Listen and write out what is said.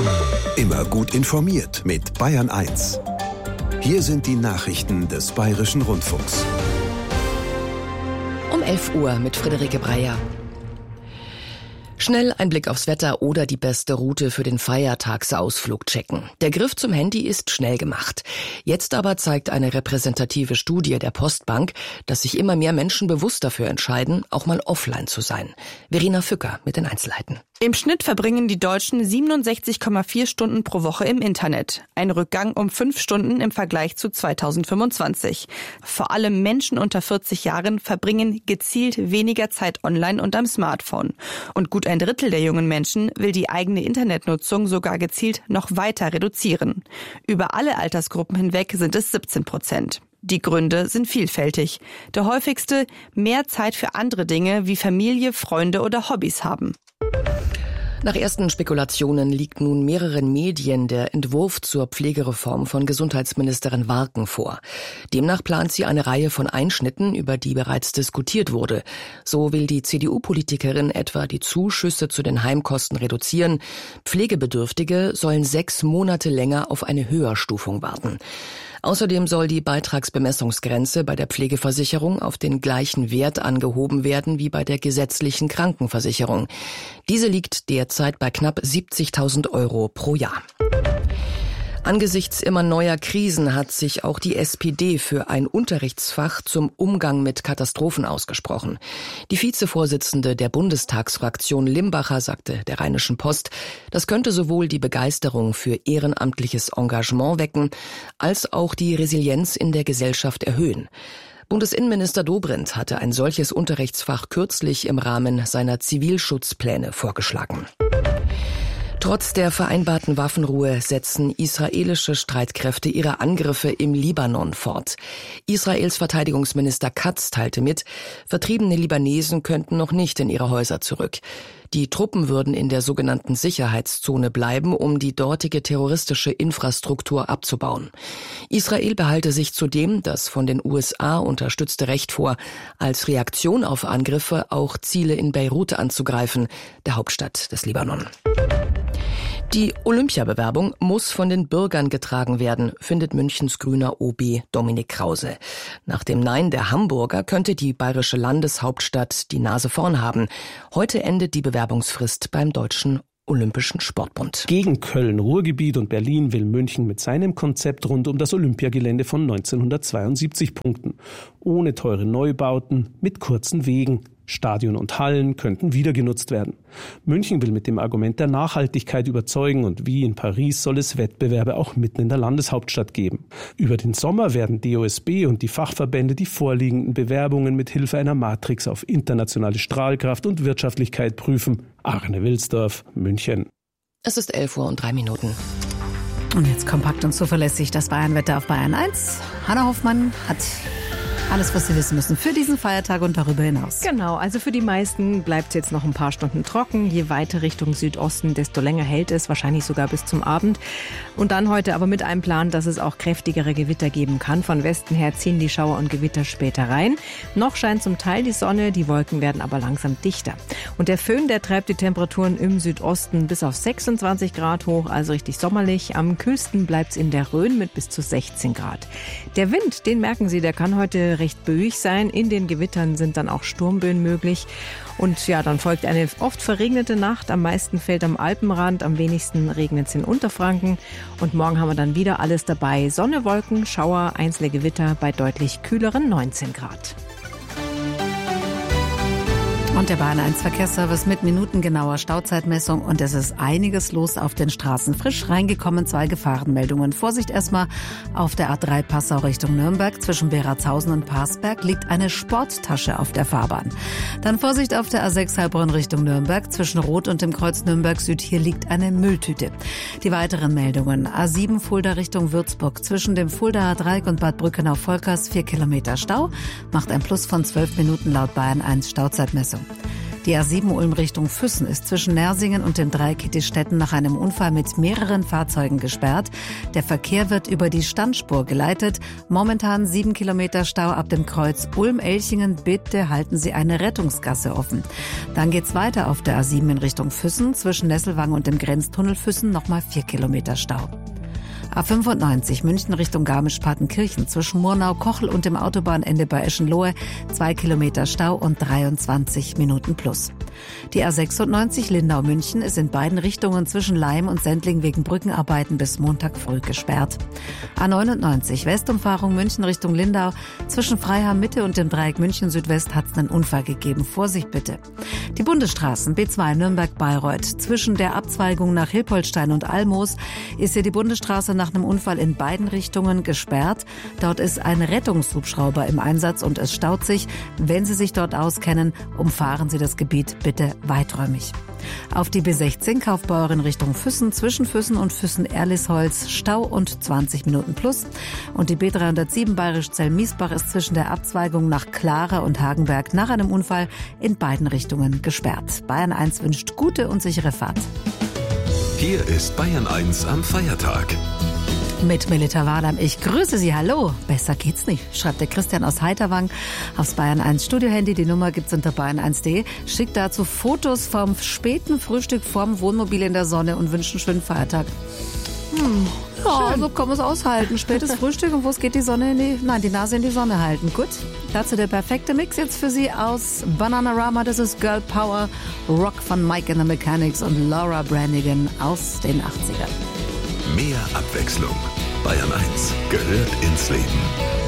Immer gut informiert mit Bayern 1. Hier sind die Nachrichten des Bayerischen Rundfunks. Um 11 Uhr mit Friederike Breyer. Schnell ein Blick aufs Wetter oder die beste Route für den Feiertagsausflug checken. Der Griff zum Handy ist schnell gemacht. Jetzt aber zeigt eine repräsentative Studie der Postbank, dass sich immer mehr Menschen bewusst dafür entscheiden, auch mal offline zu sein. Verena Fücker mit den Einzelheiten. Im Schnitt verbringen die Deutschen 67,4 Stunden pro Woche im Internet. Ein Rückgang um 5 Stunden im Vergleich zu 2025. Vor allem Menschen unter 40 Jahren verbringen gezielt weniger Zeit online und am Smartphone. Und gut ein Drittel der jungen Menschen will die eigene Internetnutzung sogar gezielt noch weiter reduzieren. Über alle Altersgruppen hinweg sind es 17%. Die Gründe sind vielfältig. Der häufigste: mehr Zeit für andere Dinge wie Familie, Freunde oder Hobbys haben. Nach ersten Spekulationen liegt nun mehreren Medien der Entwurf zur Pflegereform von Gesundheitsministerin Warken vor. Demnach plant sie eine Reihe von Einschnitten, über die bereits diskutiert wurde. So will die CDU-Politikerin etwa die Zuschüsse zu den Heimkosten reduzieren. Pflegebedürftige sollen 6 Monate länger auf eine Höherstufung warten. Außerdem soll die Beitragsbemessungsgrenze bei der Pflegeversicherung auf den gleichen Wert angehoben werden wie bei der gesetzlichen Krankenversicherung. Diese liegt derzeit bei knapp 70.000 € pro Jahr. Angesichts immer neuer Krisen hat sich auch die SPD für ein Unterrichtsfach zum Umgang mit Katastrophen ausgesprochen. Die Vizevorsitzende der Bundestagsfraktion Limbacher sagte der Rheinischen Post, das könnte sowohl die Begeisterung für ehrenamtliches Engagement wecken, als auch die Resilienz in der Gesellschaft erhöhen. Bundesinnenminister Dobrindt hatte ein solches Unterrichtsfach kürzlich im Rahmen seiner Zivilschutzpläne vorgeschlagen. Trotz der vereinbarten Waffenruhe setzen israelische Streitkräfte ihre Angriffe im Libanon fort. Israels Verteidigungsminister Katz teilte mit, vertriebene Libanesen könnten noch nicht in ihre Häuser zurück. Die Truppen würden in der sogenannten Sicherheitszone bleiben, um die dortige terroristische Infrastruktur abzubauen. Israel behalte sich zudem das von den USA unterstützte Recht vor, als Reaktion auf Angriffe auch Ziele in Beirut anzugreifen, der Hauptstadt des Libanon. Die Olympiabewerbung muss von den Bürgern getragen werden, findet Münchens grüner OB Dominik Krause. Nach dem Nein der Hamburger könnte die bayerische Landeshauptstadt die Nase vorn haben. Heute endet die Bewerbungsfrist beim Deutschen Olympischen Sportbund. Gegen Köln, Ruhrgebiet und Berlin will München mit seinem Konzept rund um das Olympiagelände von 1972 punkten. Ohne teure Neubauten, mit kurzen Wegen. Stadion und Hallen könnten wieder genutzt werden. München will mit dem Argument der Nachhaltigkeit überzeugen und wie in Paris soll es Wettbewerbe auch mitten in der Landeshauptstadt geben. Über den Sommer werden DOSB und die Fachverbände die vorliegenden Bewerbungen mit Hilfe einer Matrix auf internationale Strahlkraft und Wirtschaftlichkeit prüfen. Arne Wilsdorf, München. Es ist 11:03 Uhr. Und jetzt kompakt und zuverlässig das Bayernwetter auf Bayern 1. Hanna Hoffmann hat alles, was Sie wissen müssen für diesen Feiertag und darüber hinaus. Genau, also für die meisten bleibt es jetzt noch ein paar Stunden trocken. Je weiter Richtung Südosten, desto länger hält es, wahrscheinlich sogar bis zum Abend. Und dann heute aber mit einem Plan, dass es auch kräftigere Gewitter geben kann. Von Westen her ziehen die Schauer und Gewitter später rein. Noch scheint zum Teil die Sonne, die Wolken werden aber langsam dichter. Und der Föhn, der treibt die Temperaturen im Südosten bis auf 26 Grad hoch, also richtig sommerlich. Am kühlsten bleibt es in der Rhön mit bis zu 16 Grad. Der Wind, den merken Sie, der kann heute recht böig sein. In den Gewittern sind dann auch Sturmböen möglich. Und ja, dann folgt eine oft verregnete Nacht. Am meisten fällt am Alpenrand, am wenigsten regnet es in Unterfranken. Und morgen haben wir dann wieder alles dabei. Sonne, Wolken, Schauer, einzelne Gewitter bei deutlich kühleren 19 Grad. Und der Bayern 1 Verkehrsservice mit minutengenauer Stauzeitmessung. Und es ist einiges los auf den Straßen. Frisch reingekommen 2 Gefahrenmeldungen. Vorsicht erstmal auf der A3 Passau Richtung Nürnberg. Zwischen Beratshausen und Parsberg liegt eine Sporttasche auf der Fahrbahn. Dann Vorsicht auf der A6 Heilbronn Richtung Nürnberg. Zwischen Rot und dem Kreuz Nürnberg Süd. Hier liegt eine Mülltüte. Die weiteren Meldungen. A7 Fulda Richtung Würzburg. Zwischen dem Fuldaer Dreieck und Bad Brückenau-Volkers 4 Kilometer Stau. Macht ein Plus von 12 Minuten laut Bayern 1 Stauzeitmessung. Die A7 Ulm Richtung Füssen ist zwischen Nersingen und dem Dreieck Kittistetten nach einem Unfall mit mehreren Fahrzeugen gesperrt. Der Verkehr wird über die Standspur geleitet. Momentan 7 Kilometer Stau ab dem Kreuz Ulm-Elchingen. Bitte halten Sie eine Rettungsgasse offen. Dann geht's weiter auf der A7 in Richtung Füssen. Zwischen Nesselwang und dem Grenztunnel Füssen nochmal 4 Kilometer Stau. A95 München Richtung Garmisch-Partenkirchen zwischen Murnau-Kochel und dem Autobahnende bei Eschenlohe 2 Kilometer Stau und 23 Minuten plus. Die A96 Lindau-München ist in beiden Richtungen zwischen Laim und Sendling wegen Brückenarbeiten bis Montag früh gesperrt. A99 Westumfahrung München Richtung Lindau zwischen Freiham Mitte und dem Dreieck München Südwest hat es einen Unfall gegeben. Vorsicht bitte. Die Bundesstraßen B2 Nürnberg-Bayreuth zwischen der Abzweigung nach Hilpoltstein und Almoos ist hier die Bundesstraße nach einem Unfall in beiden Richtungen gesperrt. Dort ist ein Rettungshubschrauber im Einsatz und es staut sich. Wenn Sie sich dort auskennen, umfahren Sie das Gebiet bitte weiträumig. Auf die B16 Kaufbeuren Richtung Füssen zwischen Füssen und Füssen-Erlisholz Stau und 20 Minuten plus. Und die B307 Bayerisch-Zell-Miesbach ist zwischen der Abzweigung nach Clara und Hagenberg nach einem Unfall in beiden Richtungen gesperrt. Bayern 1 wünscht gute und sichere Fahrt. Hier ist Bayern 1 am Feiertag. Mit Melita Wadam. Ich grüße Sie. Hallo. Besser geht's nicht, schreibt der Christian aus Heiterwang aufs Bayern 1 Studiohandy. Die Nummer gibt's unter bayern1.de. Schickt dazu Fotos vom späten Frühstück vorm Wohnmobil in der Sonne und wünscht einen schönen Feiertag. Ja, so kann man es aushalten. Spätes Frühstück und wo es geht die Sonne die Nase in die Sonne halten. Gut, dazu der perfekte Mix jetzt für Sie aus Bananarama. Das ist Girl Power, Rock von Mike and the Mechanics und Laura Branigan aus den 80ern. Mehr Abwechslung. Bayern 1 gehört ins Leben.